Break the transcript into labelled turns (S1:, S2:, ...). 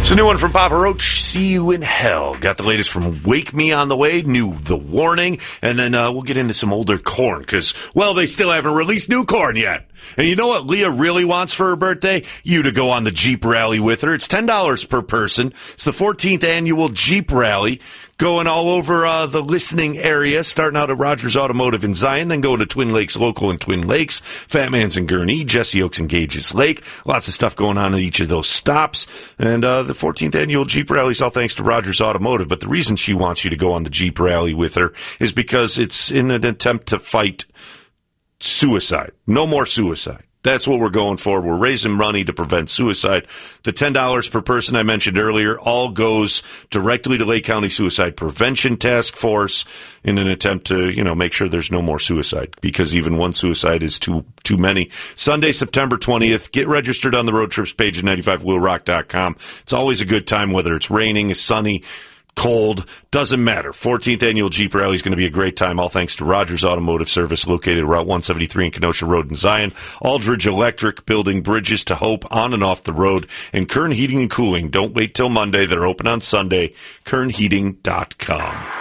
S1: It's a new one from Papa Roach, See You in Hell. Got the latest from Wake Me on the way, new The Warning, and then we'll get into some older Korn, because, well, they still haven't released new Korn yet. And you know what Leah really wants for her birthday? You to go on the Jeep Rally with her. It's $10 per person. It's the 14th annual Jeep Rally, going all over the listening area, starting out at Rogers Automotive in Zion, then going to Twin Lakes Local in Twin Lakes, Fat Man's in Gurnee, Jesse Oaks and Gages Lake. Lots of stuff going on at each of those stops. And the 14th annual Jeep Rally is all thanks to Rogers Automotive. But the reason she wants you to go on the Jeep Rally with her is because it's in an attempt to fight suicide. No more suicide. That's what we're going for. We're raising money to prevent suicide. The $10 per person I mentioned earlier all goes directly to Lake County Suicide Prevention Task Force in an attempt to, make sure there's no more suicide, because even one suicide is too many. Sunday, September 20th. Get registered on the road trips page at 95wheelrock.com. It's always a good time, whether it's raining, sunny, cold, doesn't matter. 14th annual Jeep Rally is going to be a great time, all thanks to Rogers Automotive Service, located Route 173 in Kenosha Road in Zion. Aldridge Electric, building bridges to hope on and off the road. And Kern Heating and Cooling. Don't wait till Monday. They're open on Sunday. KernHeating.com.